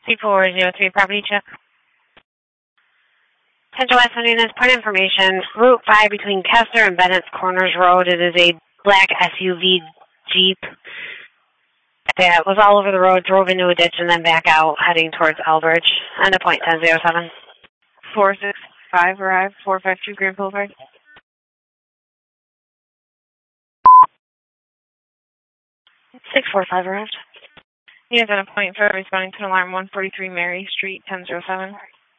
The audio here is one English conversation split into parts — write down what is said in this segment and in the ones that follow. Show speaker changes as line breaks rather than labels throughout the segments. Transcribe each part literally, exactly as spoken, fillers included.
three four zero three, property check. Central West Units, point information, Route five between Kessler and Bennett's Corners Road. It is a black S U V Jeep that was all over the road, drove into a ditch, and then back out, heading towards Elbridge. End of point ten oh seven.
four six five arrived, four five two Grand Boulevard.
six four five arrived.
He is at a point for responding to alarm one forty-three Mary Street, ten oh seven.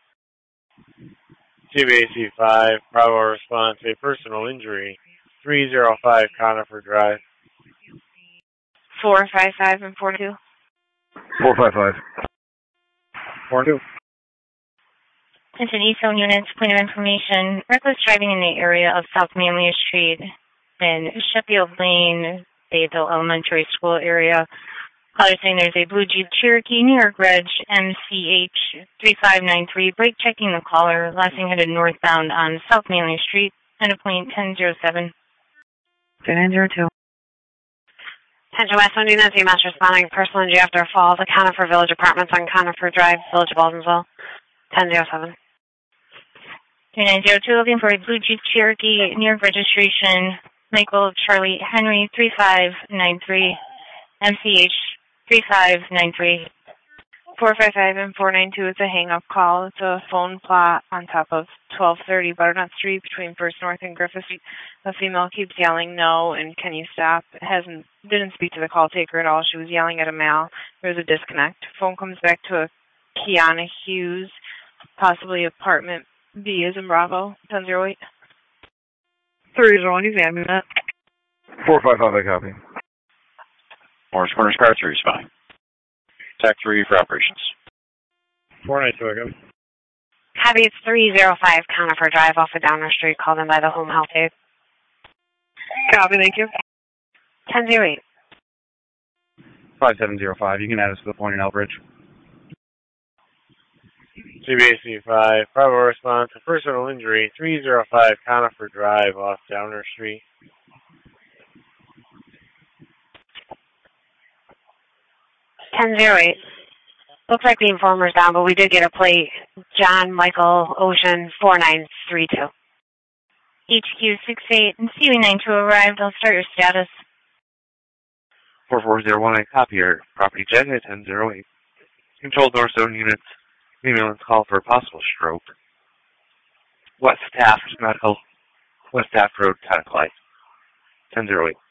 T B A C five, Bravo response, a personal injury, three oh five Conifer Drive.
four five five and four two.
four five five.
four two.
Attention East Zone units, point of information, reckless driving in the area of South Manley Street and Sheffield Lane, Bayville Elementary School area. Caller saying there's a blue Jeep Cherokee, New York Reg, M C H three five nine three, brake checking the caller, last thing headed northbound on South Manley Street, end of point ten oh seven.
ten oh two.
Attention West Zone units, E M S responding, personal injury after a fall, the Conifer Village Apartments on Conifer Drive, Village of Baldwinsville, ten oh seven. three nine zero two, looking for a blue Jeep Cherokee, New York registration, Michael Charlie Henry three five nine three, M C H three five nine three.
four five five and four nine two is a hang-up call. It's a phone plot on top of twelve thirty Butternut Street between First North and Griffith Street. A female keeps yelling no and can you stop. Hasn't didn't speak to the call taker at all. She was yelling at a male. There's a disconnect. Phone comes back to a Kiana Hughes, possibly apartment B is in Bravo, ten oh eight.
three oh one, examine that.
four five five, I copy.
Morris Corners Car three responding. Tac three for operations.
four nine two, I go.
Copy, it's three oh five Conifer Drive off of Downer Street, called in by the home health aide.
Copy, thank you.
ten oh eight.
five seven zero five, you can add us to the point in Elbridge.
T B A C five, Bravo response, a personal injury, three oh five Conifer Drive off Downer Street.
ten oh eight. Looks like the informer's down, but we did get a plate. John Michael Ocean four nine three two. H Q six eight and C U nine two arrived. I'll start your status.
four four zero one, I copy your property check at ten oh eight. Control North Zone units, ambulance call for a possible stroke. West Taft Medical, West Taft Road, Tenaclite, ten oh eight.